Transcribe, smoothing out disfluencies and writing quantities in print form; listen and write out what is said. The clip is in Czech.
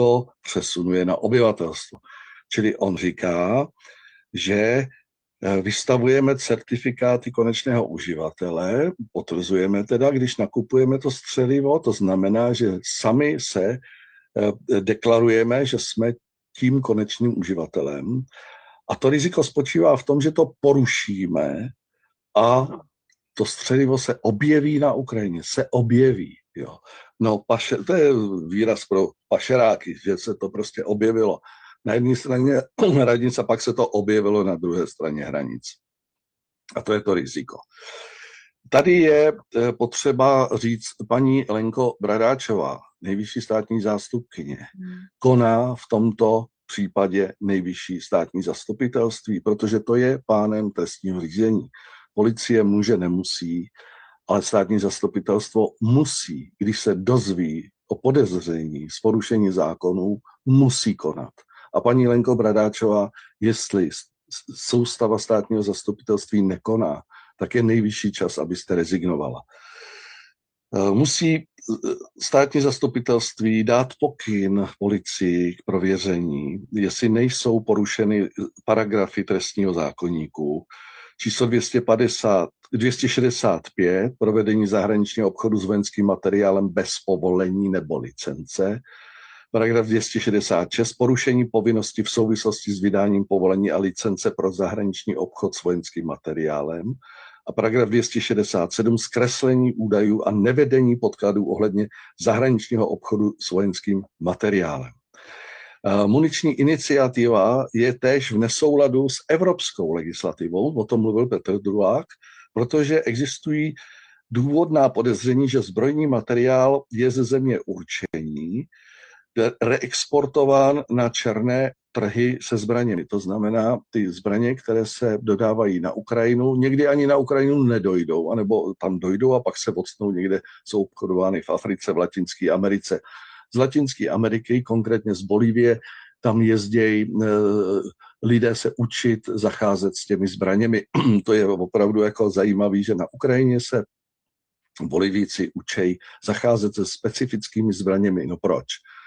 přesunuje na obyvatelstvo. Čili on říká, že vystavujeme certifikáty konečného uživatele, potvrzujeme teda, když nakupujeme to střelivo, to znamená, že sami se deklarujeme, že jsme tím konečným uživatelem. A to riziko spočívá v tom, že to porušíme a to střelivo se objeví na Ukrajině, se objeví. Jo. No, to je výraz pro pašeráky, že se to prostě objevilo na jedné straně hranic a pak se to objevilo na druhé straně hranic. A to je to riziko. Tady je potřeba říct, paní Lenko Bradáčová, nejvyšší státní zástupkyně, koná v tomto případě nejvyšší státní zastupitelství, protože to je pánem trestního řízení. Policie může, nemusí, ale státní zastupitelstvo musí, když se dozví o podezření z porušení zákonů, musí konat. A paní Lenko Bradáčová, jestli soustava státního zastupitelství nekoná, tak je nejvyšší čas, abyste rezignovala. Musí státní zastupitelství dát pokyn policii k prověření, jestli nejsou porušeny paragrafy trestního zákoníku, číslo 265, provedení zahraničního obchodu s vojenským materiálem bez povolení nebo licence, paragraf 266, porušení povinnosti v souvislosti s vydáním povolení a licence pro zahraniční obchod s vojenským materiálem a paragraf 267, zkreslení údajů a nevedení podkladů ohledně zahraničního obchodu s vojenským materiálem. Muniční iniciativa je též v nesouladu s evropskou legislativou, o tom mluvil Petr Drulák, protože existují důvodná podezření, že zbrojní materiál je ze země určení reexportován na černé trhy se zbraněmi. To znamená, ty zbraně, které se dodávají na Ukrajinu, někdy ani na Ukrajinu nedojdou, anebo tam dojdou a pak se odstnou někde, jsou obchodovány v Africe, v Latinské Americe. Z Latinské Ameriky, konkrétně z Bolívie, tam jezdí lidé se učit zacházet s těmi zbraněmi. To je opravdu jako zajímavé, že na Ukrajině se Bolivíci učí zacházet se specifickými zbraněmi. No proč?